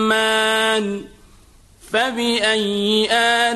فبأي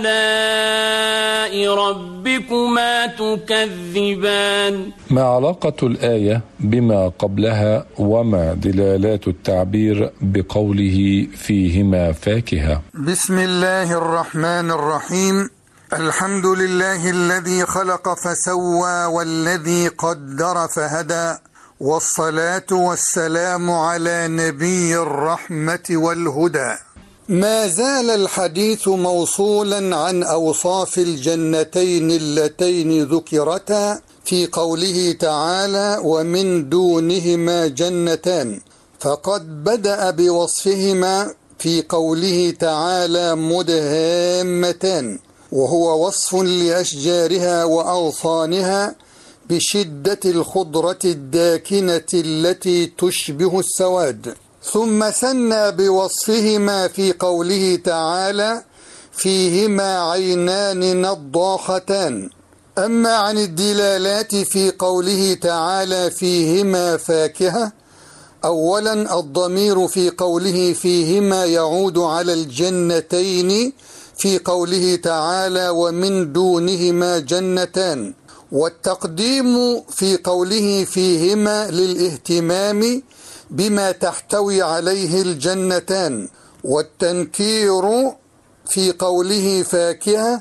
آلاء ربكما تكذبان؟ ما علاقة الآية بما قبلها وما دلالات التعبير بقوله فيهما فاكهة؟ بسم الله الرحمن الرحيم. الحمد لله الذي خلق فسوى والذي قدر فهدى، والصلاة والسلام على نبي الرحمة والهدى. ما زال الحديث موصولا عن أوصاف الجنتين اللتين ذكرتا في قوله تعالى: ومن دونهما جنتان، فقد بدأ بوصفهما في قوله تعالى: مدهامتان، وهو وصف لأشجارها وأغصانها بشدة الخضرة الداكنة التي تشبه السواد. ثم ثنى بوصفهما في قوله تعالى: فيهما عينان نضاختان. أما عن الدلالات في قوله تعالى: فيهما فاكهة، أولا الضمير في قوله فيهما يعود على الجنتين في قوله تعالى: ومن دونهما جنتان، والتقديم في قوله فيهما للاهتمام بما تحتوي عليه الجنتان، والتنكير في قوله فاكهة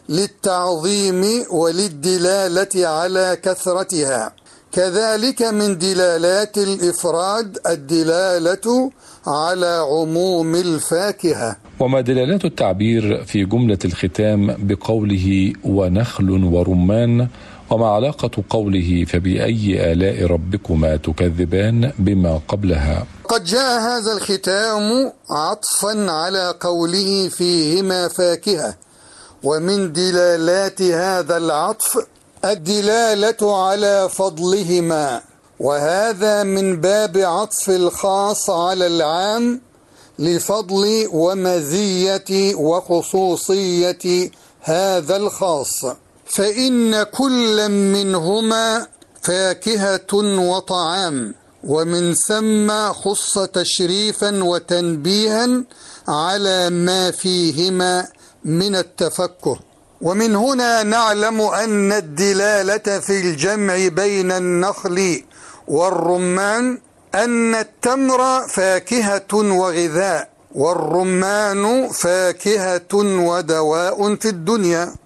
للتعظيم وللدلالة على كثرتها. كذلك من دلالات الإفراد الدلالة على عموم الفاكهة. وما دلالات التعبير في جملة الختام بقوله ونخل ورمان، وما علاقة قوله فبأي آلاء ربكما تكذبان بما قبلها؟ قد جاء هذا الختام عطفا على قوله فيهما فاكهة، ومن دلالات هذا العطف الدلالة على فضلهما، وهذا من باب عطف الخاص على العام لفضل ومزية وخصوصية هذا الخاص، فإن كل منهما فاكهة وطعام، ومن ثم خص تشريفا وتنبيها على ما فيهما من التفكه. ومن هنا نعلم أن الدلالة في الجمع بين النخل والرمان أن التمر فاكهة وغذاء، والرمان فاكهة ودواء في الدنيا،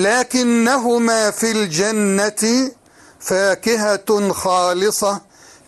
لكنهما في الجنة فاكهة خالصة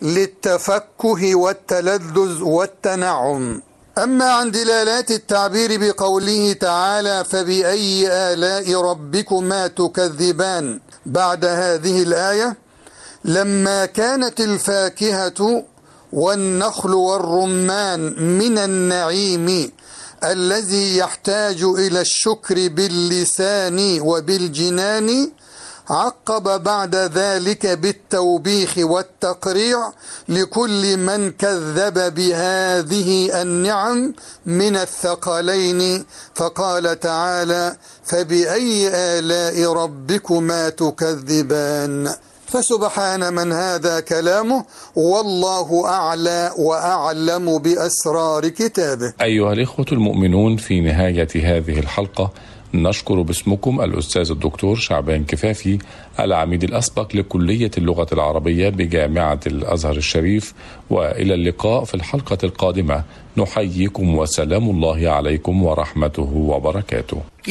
للتفكه والتلذذ والتنعم. أما عن دلالات التعبير بقوله تعالى: فبأي آلاء ربكما تكذبان بعد هذه الآية، لما كانت الفاكهة والنخل والرمان من النعيم الذي يحتاج إلى الشكر باللسان وبالجنان، عقب بعد ذلك بالتوبيخ والتقريع لكل من كذب بهذه النعم من الثقلين، فقال تعالى: فبأي آلاء ربكما تكذبان. فسبحان من هذا كلامه، والله أعلى وأعلم بأسرار كتابه. أيها الإخوة المؤمنون، في نهاية هذه الحلقة نشكر باسمكم الأستاذ الدكتور شعبان كفافي، العميد الأسبق لكلية اللغة العربية بجامعة الأزهر الشريف، وإلى اللقاء في الحلقة القادمة. نحييكم وسلام الله عليكم ورحمته وبركاته.